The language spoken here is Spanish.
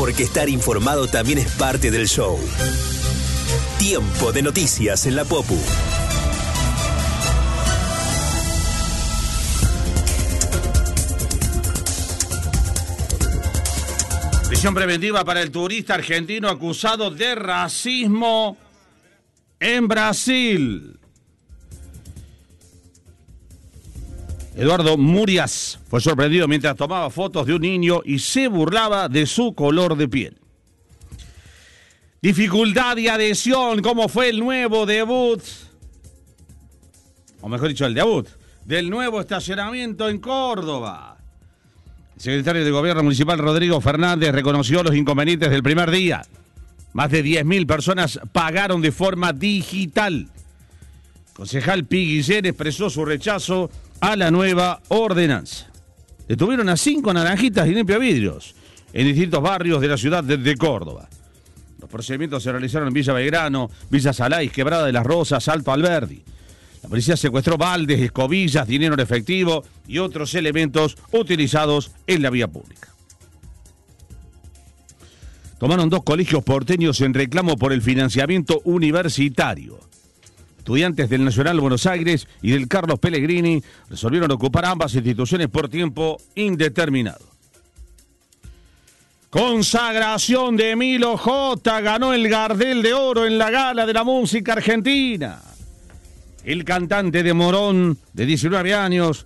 porque estar informado también es parte del show. Tiempo de noticias en la Popu. Prisión preventiva para el turista argentino acusado de racismo en Brasil. Eduardo Murias fue sorprendido mientras tomaba fotos de un niño y se burlaba de su color de piel. Dificultad y adhesión, ¿cómo fue el nuevo debut? O mejor dicho, el debut del nuevo estacionamiento en Córdoba. El secretario de Gobierno Municipal, Rodrigo Fernández, reconoció los inconvenientes del primer día. Más de 10.000 personas pagaron de forma digital. Concejal Pi Guillén expresó su rechazo a la nueva ordenanza. Detuvieron a 5 naranjitas y limpiavidrios en distintos barrios de la ciudad de Córdoba. Los procedimientos se realizaron en Villa Belgrano, Villa Salais, Quebrada de las Rosas, Alto Alberdi. La policía secuestró baldes, escobillas, dinero en efectivo y otros elementos utilizados en la vía pública. Tomaron 2 colegios porteños en reclamo por el financiamiento universitario. Estudiantes del Nacional Buenos Aires y del Carlos Pellegrini resolvieron ocupar ambas instituciones por tiempo indeterminado. Consagración de Emilio J. Ganó el Gardel de Oro en la Gala de la Música Argentina. El cantante de Morón, de 19 años,